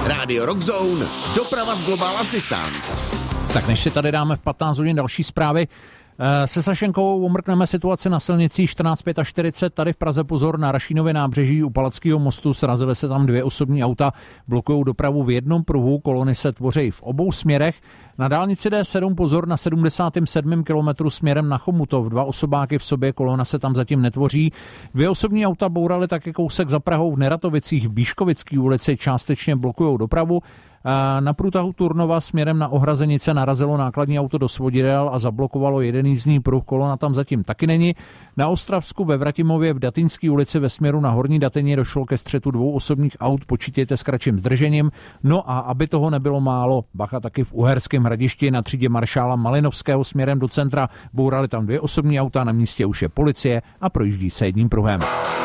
Rádio Rock Zone, doprava z Global Assistance. Tak než si tady dáme v 15 hodin další zprávy, se Sašenkou omrkneme situaci na silnici 1445 tady v Praze. Pozor, na Rašínově nábřeží u Palackého mostu srazily se tam dvě osobní auta, blokují dopravu v jednom pruhu, kolony se tvoří v obou směrech. Na dálnici D7 pozor na 77. kilometru směrem na Chomutov. Dva osobáky v sobě, kolona se tam zatím netvoří. Dvě osobní auta bouraly taky kousek za Prahou v Neratovicích v Bíškovické ulici, částečně blokují dopravu. Na průtahu Turnova směrem na Ohrazenice narazilo nákladní auto do svodidel a zablokovalo jeden jízdní pruh, kolona tam zatím taky není. Na Ostravsku ve Vratimově v Datynské ulici ve směru na Horní Datyně došlo ke střetu dvou osobních aut, počítějte s kratším zdržením. No a aby toho nebylo málo, bacha taky v Uherském Hradišti na třídě maršála Malinovského směrem do centra, bourali tam dvě osobní auta, na místě už je policie a projíždí se jedním pruhem.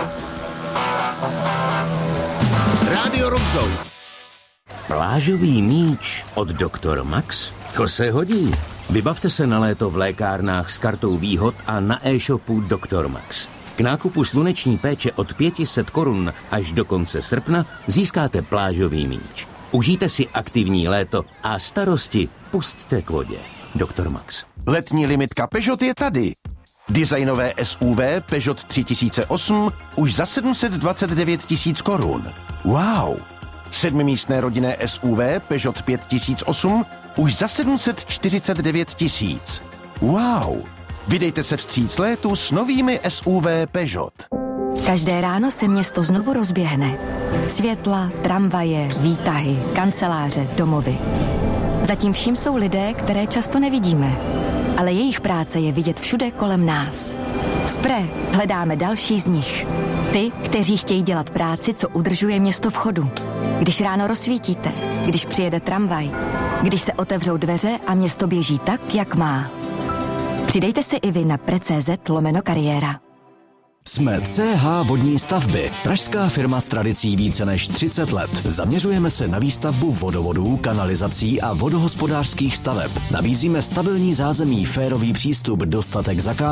Rádio Rock Zone. Plážový míč od Dr. Max? To se hodí. Vybavte se na léto v lékárnách s kartou výhod a na e-shopu Dr. Max. K nákupu sluneční péče od 500 korun až do konce srpna získáte plážový míč. Užijte si aktivní léto a starosti pusťte k vodě. Dr. Max. Letní limitka Peugeot je tady. Designové SUV Peugeot 3008 už za 729 000 korun. Wow! 7místné rodinné SUV Peugeot 5008 už za 749 000. Wow! Vydejte se vstříc létu s novými SUV Peugeot. Každé ráno se město znovu rozběhne. Světla, tramvaje, výtahy, kanceláře, domovy. Zatím vším jsou lidé, které často nevidíme, ale jejich práce je vidět všude kolem nás. V Pre hledáme další z nich. Ty, kteří chtějí dělat práci, co udržuje město v chodu. Když ráno rozsvítíte, když přijede tramvaj, když se otevřou dveře a město běží tak, jak má. Přidejte se i vy na pre.cz/kariéra. Jsme CH Vodní stavby, pražská firma s tradicí více než 30 let. Zaměřujeme se na výstavbu vodovodů, kanalizací a vodohospodářských staveb. Nabízíme stabilní zázemí, férový přístup, dostatek zakázek